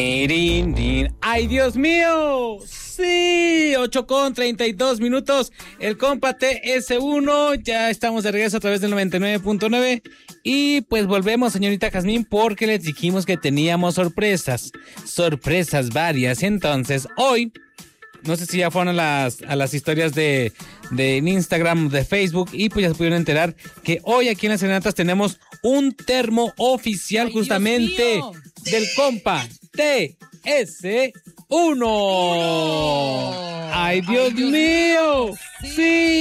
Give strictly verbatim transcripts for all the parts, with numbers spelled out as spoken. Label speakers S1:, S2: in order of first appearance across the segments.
S1: ¡Ay, Dios mío! Sí, ocho con treinta y dos minutos. El compa T S uno. Ya estamos de regreso a través del noventa y nueve punto nueve. Y pues volvemos, señorita Jazmín, porque les dijimos que teníamos sorpresas. Sorpresas varias. Entonces, hoy, no sé si ya fueron a las, a las historias de, de Instagram, de Facebook, y pues ya se pudieron enterar que hoy aquí en las Serenatas tenemos un termo oficial. Ay, justamente del compa T S uno. ¡Ay, Dios, Ay, Dios mío! mío. Sí.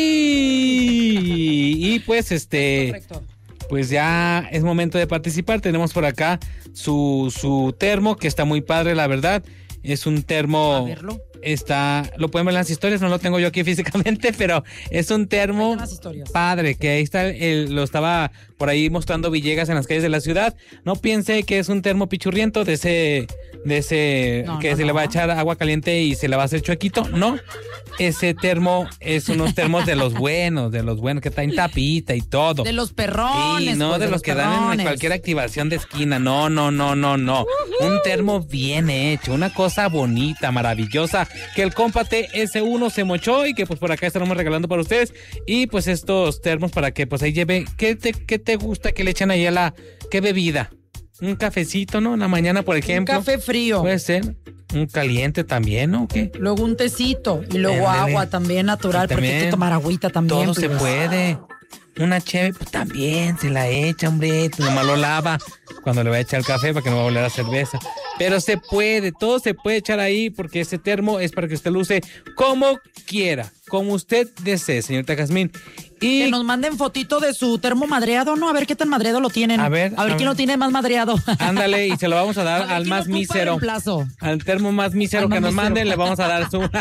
S1: sí. Y pues este... Correcto. Pues ya es momento de participar. Tenemos por acá su, su termo, que está muy padre, la verdad. Es un termo... A verlo. Está, lo pueden ver en las historias, no lo tengo yo aquí físicamente, pero es un termo padre, que ahí está, el, lo estaba por ahí mostrando Villegas en las calles de la ciudad. No piense que es un termo pichurriento de ese, de ese, no, que no, se no. le va a echar agua caliente y se le va a hacer chuequito, no. Ese termo es unos termos de los buenos, de los buenos, que traen tapita y todo.
S2: De los perrones.
S1: Sí, no, pues, de, de los, los que perrones. Dan en cualquier activación de esquina, no, no, no, no, no. Uh-huh. Un termo bien hecho, una cosa bonita, maravillosa, que el compa T S uno se mochó y que pues por acá estaremos regalando para ustedes. Y pues estos termos para que pues ahí lleve, ¿qué te, qué te gusta que le echen ahí a la, qué bebida? Un cafecito, ¿no? En la mañana, por ejemplo.
S2: Un café frío.
S1: Puede ser. Un caliente también, ¿no? ¿Qué?
S2: Luego un tecito y luego Éndale. agua también natural, también, porque hay que tomar agüita también.
S1: Todo
S2: pues.
S1: se puede. Una cheve, pues también se la echa, hombre. Nomás lo lava cuando le va a echar el café para que no va a volver a cerveza. Pero se puede, todo se puede echar ahí porque ese termo es para que usted lo use como quiera, como usted desee, señorita Jazmín. Y
S2: que nos manden fotito de su termo madreado, ¿no? A ver qué tan madreado lo tienen.
S1: A ver.
S2: A ver a quién ver. Lo tiene más madreado.
S1: Ándale, y se lo vamos a dar a al más mísero. Al termo más mísero al que más nos mísero. Manden, le vamos a dar su,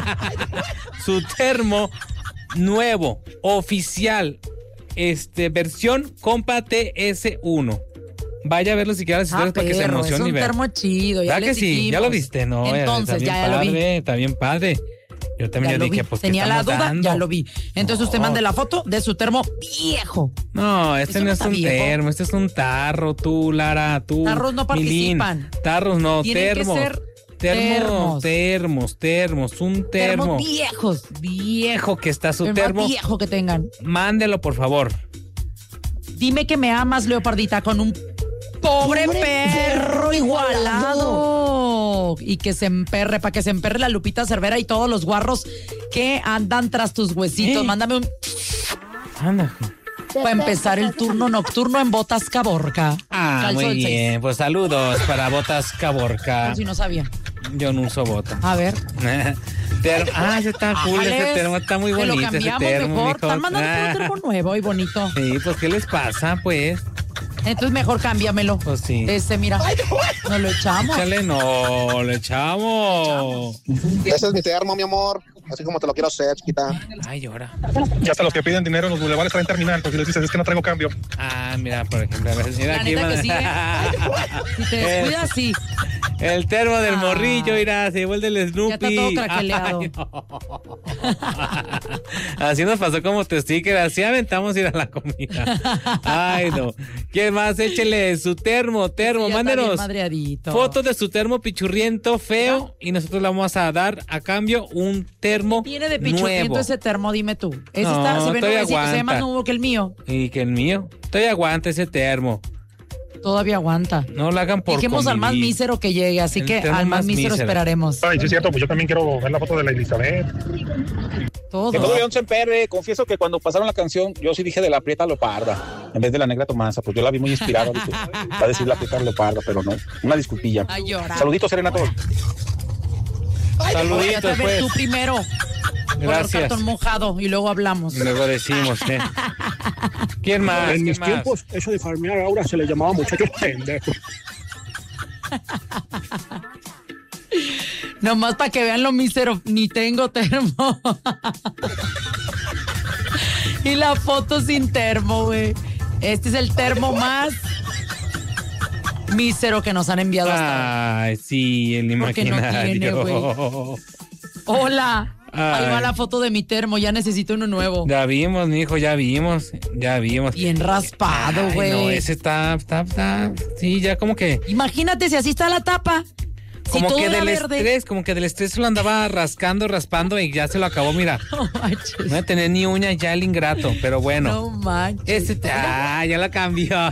S1: su termo nuevo, oficial, este, versión compa T S uno. Vaya a verlo si quieres
S2: ah,
S1: para que se emocione.
S2: Es un termo chido. Ya
S1: ¿verdad que sí?
S2: dijimos.
S1: Ya lo viste, ¿no?
S2: Entonces, ya, ya
S1: padre,
S2: lo vi.
S1: Está bien padre. Yo también ya dije, vi. pues,
S2: tenía la duda,
S1: dando?
S2: ya lo vi. Entonces no. usted mande la foto de su termo viejo.
S1: No, este Eso no es un viejo. termo, este es un tarro, tú, Lara, tú.
S2: Tarros no participan.
S1: Milín. Tarros no,
S2: Tienen
S1: termos.
S2: Que ser
S1: termos, termos, termos, un termo.
S2: Termos viejos.
S1: Viejo que está su
S2: El
S1: termo.
S2: Más viejo que tengan.
S1: Mándelo, por favor.
S2: Dime que me amas, Leopardita, con un pobre, pobre perro igualado. Y que se emperre, para que se emperre la Lupita Cervera y todos los guarros que andan tras tus huesitos. ¿Eh? Mándame un...
S1: Anda.
S2: Para empezar el turno nocturno en Botas Caborca.
S1: Ah, Calzo muy bien. seis. Pues saludos para Botas Caborca.
S2: No, si no sabía.
S1: Yo no uso botas.
S2: A ver.
S1: Termo. Ah, ese está cool, ese termo está muy bonito.
S2: Lo cambiamos
S1: ese termo,
S2: mejor. Están mandando ah. un termo nuevo y bonito.
S1: Sí, pues ¿qué les pasa, pues?
S2: Entonces mejor cámbiamelo.
S1: Pues sí.
S2: Este, mira. ¿No lo echamos?
S1: Échale, no, lo echamos.
S3: Ese es mi termo, mi amor. Así como te lo quiero hacer, chiquita.
S1: Ay, llora.
S4: Ya hasta los que piden dinero en los bulevares traen terminal, porque les dices, es que no traigo cambio.
S1: Ah, mira, por ejemplo, a ver, mira
S2: la
S1: aquí.
S2: Neta que sí, ¿eh? Si te descuidas, sí.
S1: El termo del ah. morrillo, mira, se vuelve el Snoopy.
S2: Ya está todo craqueleado.
S1: Ay, no. Así nos pasó como tu sticker, así aventamos ir a la comida. Ay, no. ¿Quién más? Échele su termo, termo, sí, mándenos fotos de su termo pichurriento, feo, ¿no? Y nosotros le vamos a dar a cambio un termo
S2: ¿Qué tiene de pichurriento
S1: nuevo.
S2: Ese termo? Dime tú. Ese
S1: no,
S2: está, se ve,
S1: todavía
S2: no,
S1: aguanta.
S2: Se ve más nuevo que el mío.
S1: Y que el mío. Todavía aguanta ese termo.
S2: Todavía aguanta.
S1: No lo hagan por
S2: Dejemos
S1: convivir.
S2: al más mísero que llegue, así el que al más mísero, mísero esperaremos.
S4: Ay, sí es cierto, pues yo también quiero ver la foto de la Elizabeth.
S2: Todo.
S5: Que todo León se emperre. Confieso que cuando pasaron la canción, yo sí dije de la Prieta Leoparda, en vez de la Negra Tomasa, pues yo la vi muy inspirada. Dije, va a decir la Prieta Leoparda, pero no. Una disculpilla.
S2: Ay,
S5: saluditos, Serena, a todos.
S1: Saluditos, pues.
S2: Tú primero.
S1: Gracias.
S2: Por el cartón mojado y luego hablamos.
S1: Luego decimos, ¿eh? ¿Quién más?
S6: En
S1: ¿Quién
S6: mis
S1: más?
S6: tiempos, eso de farmear ahora se le llamaba muchachos pendejos.
S2: Nomás para que vean lo mísero, ni tengo termo. Y la foto sin termo, güey. Este es el termo más mísero que nos han enviado hasta ahora.
S1: Ay, sí, el imaginario.
S2: No tiene, hola. Ay. Ahí va la foto de mi termo, ya necesito uno nuevo.
S1: Ya vimos, mijo, ya vimos, ya vimos.
S2: Bien raspado, güey.
S1: No, ese está, está, está, sí, ya como que.
S2: Imagínate si así está la tapa.
S1: Como
S2: todo
S1: que
S2: era
S1: del
S2: verde.
S1: estrés, como que del estrés lo andaba rascando, raspando y ya se lo acabó, mira.
S2: No manches.
S1: No voy a tener ni uña ya el ingrato, pero bueno.
S2: No manches.
S1: Este, te- ah, ya lo cambió.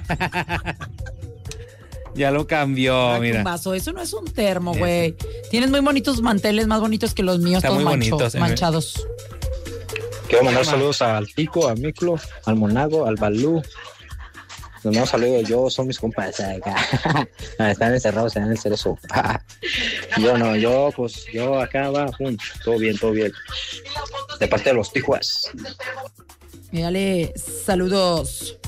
S1: Ya lo cambió,
S2: Ay,
S1: mira.
S2: un vaso, eso no es un termo, güey. Tienes muy bonitos manteles, más bonitos que los míos,
S1: Está
S2: todos
S1: muy
S2: mancho-
S1: bonitos, eh.
S2: manchados.
S7: Quiero mandar saludos al Tico, al Miclo, al Monago, al Balú. Nos mando saludos, yo son mis compas acá. Están encerrados en el cerezo. Yo no, yo pues, yo acá va, pum, todo bien, todo bien. De parte de los Tijuas.
S2: Mírale, saludos.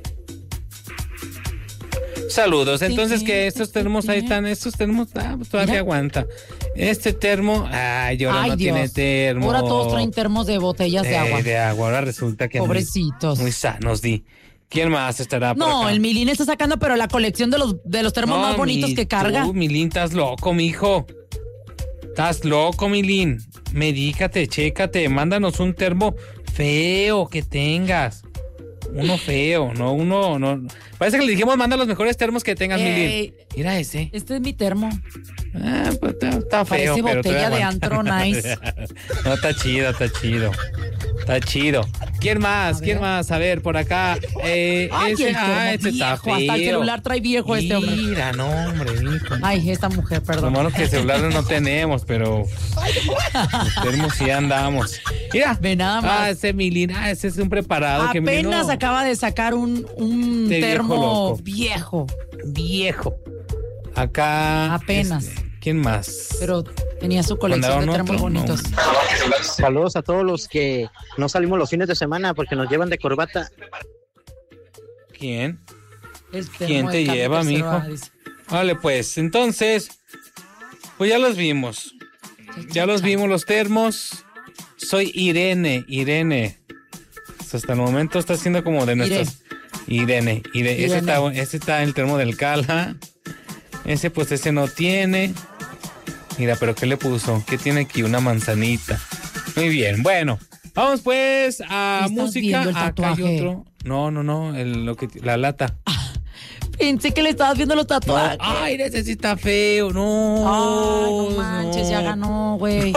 S1: Saludos. Entonces, que estos termos ahí están, estos termos ah, pues todavía
S2: Mira.
S1: aguanta. Este termo, ay, ahora
S2: Ay,
S1: no
S2: Dios.
S1: tiene termo.
S2: Ahora todos traen termos de botellas de
S1: Eh,
S2: agua.
S1: de agua, ahora resulta que
S2: Pobrecitos.
S1: Muy, muy sanos, di. ¿Quién más estará por
S2: No,
S1: acá?
S2: el Milín está sacando, pero la colección de los, de los termos
S1: No,
S2: más bonitos
S1: mi-
S2: que carga.
S1: Tú, Milín, estás loco, mijo. Estás loco, Milín. Medícate, chécate, mándanos un termo feo que tengas. Uno feo, no uno, no. Parece que le dijimos, manda los mejores termos que tengas,
S2: Ey.
S1: Milín. Mira ese.
S2: Este es mi termo.
S1: Ah, pues está, está feo,
S2: Parece
S1: pero
S2: botella
S1: todavía
S2: de
S1: aguanta.
S2: antro nice.
S1: No, está chido, está chido. Está chido. ¿Quién más?
S2: A
S1: ¿Quién
S2: ver.
S1: más? A ver, por acá. Eh,
S2: Ay,
S1: ese,
S2: el termo
S1: ah, ese está
S2: viejo,
S1: feo.
S2: hasta el celular trae viejo este hombre.
S1: Mira, no, hombre, hijo.
S2: Ay, esta mujer,
S1: Lo
S2: perdón.
S1: malo que celulares no tenemos, pero los termos sí andamos. Mira.
S2: Ve nada más.
S1: Ah, ese Milín, ah, ese es un preparado que Milín,
S2: Apenas
S1: no,
S2: acaba de sacar un, un
S1: De viejo
S2: termo
S1: loco.
S2: viejo,
S1: viejo. Acá.
S2: Apenas.
S1: este, ¿Quién más?
S2: pero tenía su colección de
S1: ¿Mandaron
S2: termos
S1: otro? No.
S2: bonitos.
S7: Saludos a todos los que no salimos los fines de semana porque nos llevan de corbata.
S1: ¿Quién?
S2: El termo
S1: ¿Quién
S2: de
S1: te
S2: Carmen
S1: lleva,
S2: Tercero,
S1: mijo?
S2: dice.
S1: Vale, pues, entonces, pues ya los vimos. Ya los vimos los termos. Soy Irene, Irene. Pues hasta el momento está siendo como de nuestras. Irene, Irene. Ese,
S2: Irene.
S1: está, ese está el termo del Cala. Ese, pues, ese no tiene. Mira, pero ¿qué le puso? ¿Qué tiene aquí? Una manzanita. Muy bien, bueno. Vamos pues a
S2: ¿Estás
S1: música.
S2: viendo el
S1: Acá hay
S2: tatuaje?
S1: otro. No, no, no. El, lo que, la lata.
S2: Pensé que le estabas viendo los
S1: No,
S2: tatuajes.
S1: ay, ese sí está feo. No.
S2: Ay, no manches, ya ganó, güey.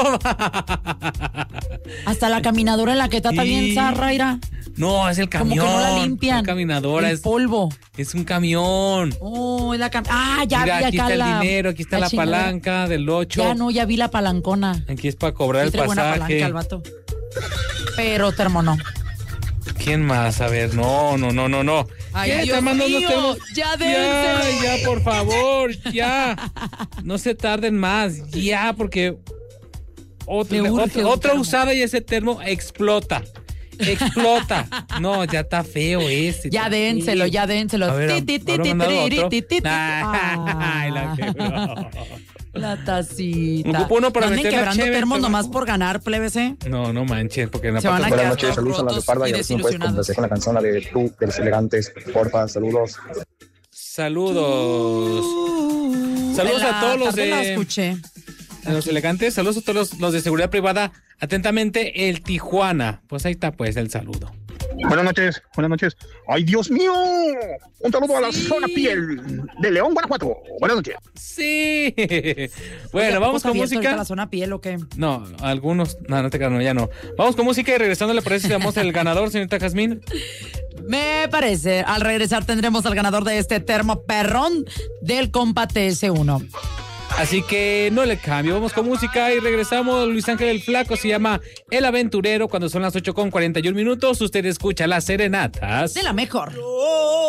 S2: Hasta la caminadora en la que está
S1: Sí.
S2: también zarra, ira.
S1: No, es el
S2: Como
S1: camión.
S2: que no la limpian.
S1: La caminadora
S2: El
S1: es,
S2: polvo.
S1: es un camión.
S2: Oh, es la cam- Ah, ya
S1: Mira,
S2: vi
S1: aquí
S2: acá
S1: está
S2: la.
S1: el dinero, aquí está la,
S2: chingadera.
S1: palanca del ocho.
S2: Ya no, ya vi la palancona.
S1: Aquí es para cobrar
S2: Sí
S1: el
S2: trae buena palanca
S1: pasaje.
S2: el vato. Pero termo no.
S1: ¿Quién más? A ver, no, no, no, no, no.
S2: Ay,
S1: Ya,
S2: Dios
S1: está mandando
S2: mío,
S1: termos.
S2: ya
S1: Ya,
S2: dénselo.
S1: ya, por favor, ya. No se tarden más, ya, porque otra,
S2: Me urge
S1: otra,
S2: un
S1: otra
S2: termo.
S1: usada y ese termo explota. Explota. No, ya está feo ese.
S2: Ya
S1: está
S2: dénselo,
S1: feo.
S2: ya dénselo.
S1: A ver,
S2: Ti, ti, ti,
S1: ¿habrá
S2: ti,
S1: mandado
S2: ti,
S1: otro?
S2: ti, ti, ti.
S1: Ay, la quebró.
S2: La tacita.
S1: Ocupo uno para
S2: No anden
S1: meter la
S2: quebrando
S1: cheve,
S2: termos
S1: pero-
S2: nomás por ganar, plebes, ¿eh?
S1: No, no manches, porque en la
S2: Se van a
S1: pata-
S2: quedar
S3: Buenas noches, saludos a la
S2: rotos
S3: Leoparda
S2: y
S3: y a ver si me puedes
S2: desilusionados.
S3: complacer con la canción, la de Tú, de los elegantes, porfa, saludos.
S1: Saludos. Saludos
S2: En la
S1: a todos los
S2: tarde la
S1: de,
S2: escuché.
S1: de los elegantes. Saludos a todos los, los de seguridad privada. Atentamente, el Tijuana. Pues ahí está, pues, el saludo.
S4: Buenas noches, buenas noches. ¡Ay, Dios mío! Un saludo a la
S2: Sí.
S4: zona piel de León, Guanajuato. Buenas noches.
S1: Sí.
S2: Oye,
S1: Bueno,
S2: ¿a
S1: vamos
S2: poco
S1: con
S2: está abierto ahorita
S1: música.
S2: la zona piel o qué?
S1: No, algunos. No, no te creas, no, ya no. Vamos con música y regresando le parece si damos el ganador, señorita Jazmín.
S2: Me parece. Al regresar tendremos al ganador de este termo perrón del compa T S uno.
S1: Así que no le cambio. Vamos con música y regresamos. Luis Ángel el Flaco se llama El Aventurero. Cuando son las ocho con cuarenta y un minutos, usted escucha las serenatas
S2: De la mejor.